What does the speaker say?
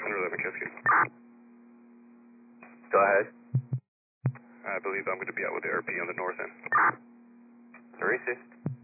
111 Cascade. Go ahead. I believe I'm going to be out with ARP on the north end. Receive.